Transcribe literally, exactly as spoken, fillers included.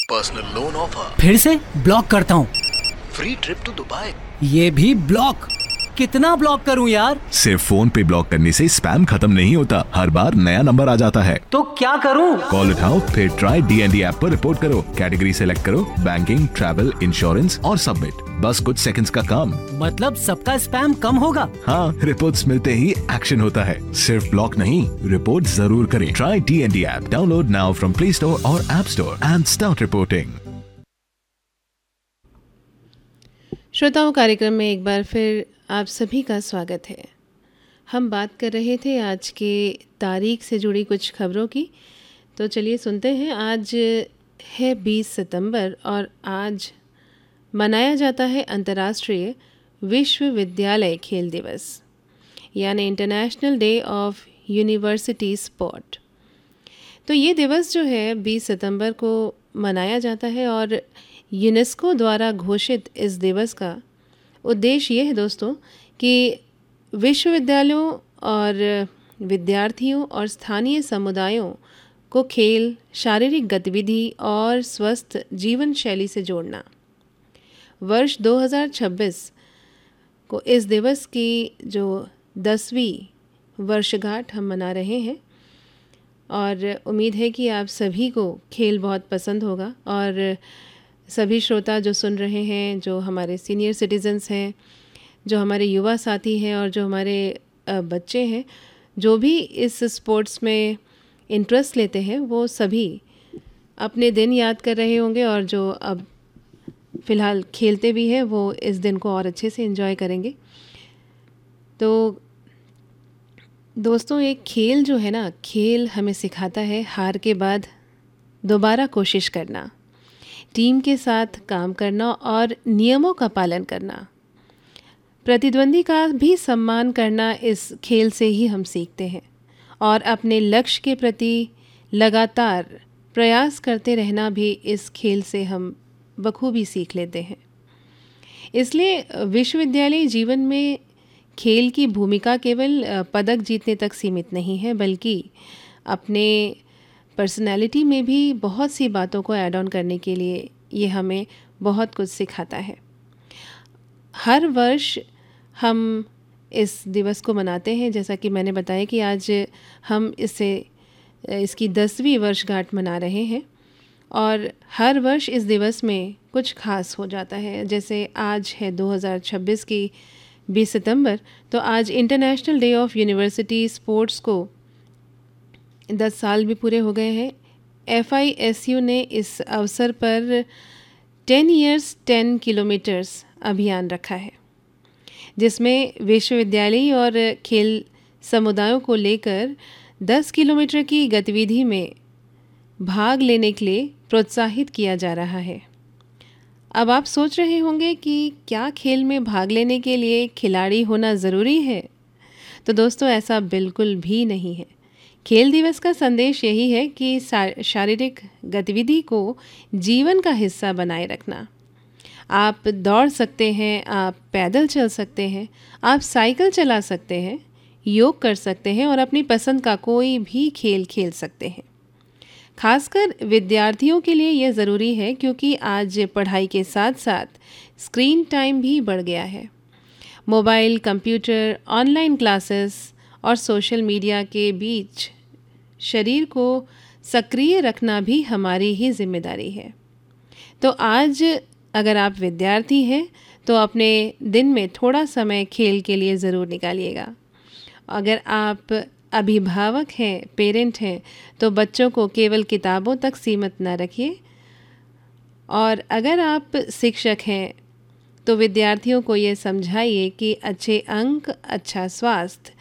Personal loan offer. फिर से block करता हूँ। Free trip to Dubai. ये भी ब्लॉक। कितना ब्लॉक करूं यार? सिर्फ फोन पे ब्लॉक करने से स्पैम खत्म नहीं होता, हर बार नया नंबर आ जाता है। तो क्या करूं? कॉल उठाओ, फिर ट्राई डीएनडी ऐप पर रिपोर्ट करो, कैटेगरी सेलेक्ट करो, बैंकिंग, ट्रैवल, इंश्योरेंस और सबमिट। बस कुछ सेकंड्स का काम। मतलब सबका स्पैम कम होगा? हाँ, रिपोर्ट्स मिलते ही एक्शन होता है। सिर्फ ब्लॉक नहीं, रिपोर्ट जरूर करें। Try DND app, download now from play store और app store and start reporting. श्रोताओं, कार्यक्रम में एक बार फिर आप सभी का स्वागत है। हम बात कर रहे थे आज के तारीख से जुड़ी कुछ खबरों की, तो चलिए सुनते हैं। आज है बीस सितंबर और आज मनाया जाता है अंतर्राष्ट्रीय विश्वविद्यालय खेल दिवस, यानी international day of university sport. तो ये दिवस जो है बीस सितंबर को मनाया जाता है और यूनेस्को द्वारा घोषित इस दिवस का उद्देश्य ये है दोस्तों कि विश्वविद्यालयों और विद्यार्थियों और स्थानीय समुदायों को खेल, शारीरिक गतिविधि और स्वस्थ जीवन शैली से जोड़ना। वर्ष दो हज़ार छब्बीस को इस दिवस की जो दसवीं वर्षगांठ हम मना रहे हैं और उम्मीद है कि आप सभी को खेल बहुत पसंद होगा। और सभी श्रोता जो सुन रहे हैं, जो हमारे सीनियर सिटीजन्स हैं, जो हमारे युवा साथी हैं और जो हमारे बच्चे हैं, जो भी इस स्पोर्ट्स में इंटरेस्ट लेते हैं, वो सभी अपने दिन याद कर रहे होंगे और जो अब फ़िलहाल खेलते भी हैं वो इस दिन को और अच्छे से एंजॉय करेंगे। तो दोस्तों, एक खेल जो है ना, खेल हमें सिखाता है हार के बाद दोबारा कोशिश करना, टीम के साथ काम करना और नियमों का पालन करना। प्रतिद्वंदी का भी सम्मान करना इस खेल से ही हम सीखते हैं और अपने लक्ष्य के प्रति लगातार प्रयास करते रहना भी इस खेल से हम बखूबी सीख लेते हैं। इसलिए विश्वविद्यालय जीवन में खेल की भूमिका केवल पदक जीतने तक सीमित नहीं है, बल्कि अपने पर्सनैलिटी में भी बहुत सी बातों को ऐड ऑन करने के लिए ये हमें बहुत कुछ सिखाता है। हर वर्ष हम इस दिवस को मनाते हैं, जैसा कि मैंने बताया कि आज हम इसे इसकी दसवीं वर्षगांठ मना रहे हैं और हर वर्ष इस दिवस में कुछ खास हो जाता है। जैसे आज है दो हज़ार छब्बीस की बीस सितंबर, तो आज international day of university sports को दस साल भी पूरे हो गए हैं। एफ आई एस यू ने इस अवसर पर टेन ईयर्स टेन किलोमीटर्स अभियान रखा है, जिसमें विश्वविद्यालय और खेल समुदायों को लेकर दस किलोमीटर की गतिविधि में भाग लेने के लिए प्रोत्साहित किया जा रहा है। अब आप सोच रहे होंगे कि क्या खेल में भाग लेने के लिए खिलाड़ी होना ज़रूरी है? तो दोस्तों, ऐसा बिल्कुल भी नहीं है। खेल दिवस का संदेश यही है कि शारीरिक गतिविधि को जीवन का हिस्सा बनाए रखना। आप दौड़ सकते हैं, आप पैदल चल सकते हैं, आप साइकिल चला सकते हैं, योग कर सकते हैं और अपनी पसंद का कोई भी खेल खेल सकते हैं। खासकर विद्यार्थियों के लिए यह ज़रूरी है क्योंकि आज पढ़ाई के साथ साथ स्क्रीन टाइम भी बढ़ गया है। मोबाइल, कंप्यूटर, ऑनलाइन क्लासेस और सोशल मीडिया के बीच शरीर को सक्रिय रखना भी हमारी ही जिम्मेदारी है। तो आज अगर आप विद्यार्थी हैं तो अपने दिन में थोड़ा समय खेल के लिए ज़रूर निकालिएगा। अगर आप अभिभावक हैं, पेरेंट हैं, तो बच्चों को केवल किताबों तक सीमित न रखिए और अगर आप शिक्षक हैं तो विद्यार्थियों को ये समझाइए कि अच्छे अंक, अच्छा स्वास्थ्य